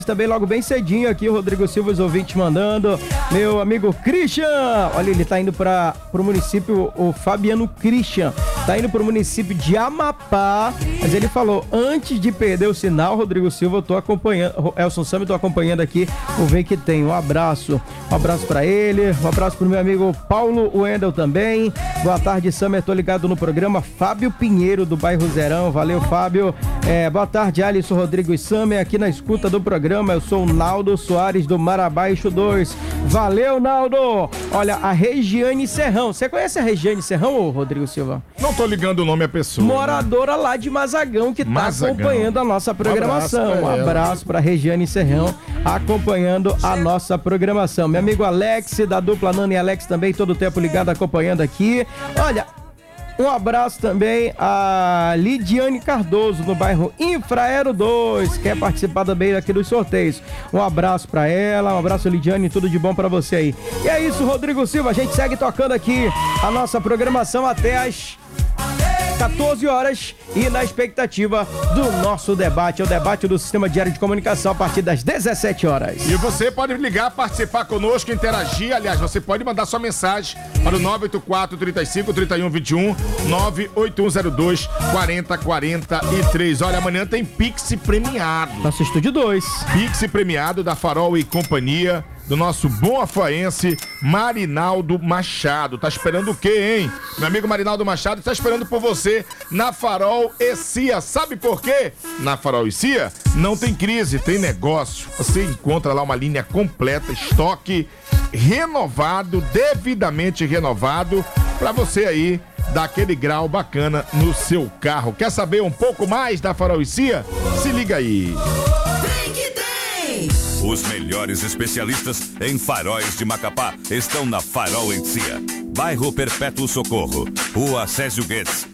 Também logo bem cedinho aqui, o Rodrigo Silva, os ouvintes mandando. Meu amigo Christian, olha, ele tá indo para o município, o Fabiano Christian, tá indo para o município de Amapá, mas ele falou, antes de perder o sinal, Rodrigo Silva, eu tô acompanhando, Elson Sam, eu tô acompanhando aqui, o Vem Que Tem. Um abraço para ele, um abraço pro meu amigo Paulo Wendel também. Boa tarde, Sam, eu tô ligado no programa. Fábio Pinheiro, do bairro Zerão, valeu, Fábio. Boa tarde, Alisson, Rodrigo e Sam, aqui na escuta do programa. Eu sou o Naldo Soares do Marabaixo 2. Valeu, Naldo! Olha, a Regiane Serrão. Você conhece a Regiane Serrão, ô Rodrigo Silva? Não tô ligando o nome à pessoa. Moradora lá de Mazagão, que tá acompanhando a nossa programação. Um abraço pra Regiane Serrão, acompanhando a nossa programação. Meu amigo Alex, da dupla Nana e Alex também, todo o tempo ligado, acompanhando aqui. Olha, um abraço também a Lidiane Cardoso, no bairro Infraero 2, quer participar também aqui dos sorteios. Um abraço pra ela, um abraço, Lidiane, tudo de bom pra você aí. E é isso, Rodrigo Silva, a gente segue tocando aqui a nossa programação até as 14 horas e na expectativa do nosso debate, é o debate do Sistema Diário de Comunicação a partir das 17 horas. E você pode ligar, participar conosco, interagir, aliás, você pode mandar sua mensagem para o 984 35 31 21, 98102 4043. Olha, amanhã tem Pix premiado. Nosso Estúdio 2. Pix premiado da Farol e Companhia, do nosso bom afoense Marinaldo Machado. Tá esperando o quê, hein? Meu amigo Marinaldo Machado está esperando por você na Farol e Cia. Sabe por quê? Na Farol e Cia não tem crise, tem negócio. Você encontra lá uma linha completa, estoque renovado, devidamente renovado, para você aí dar aquele grau bacana no seu carro. Quer saber um pouco mais da Farol e Cia? Se liga aí. Os melhores especialistas em faróis de Macapá estão na Farol e Cia. Bairro Perpétuo Socorro, Rua Césio Guedes,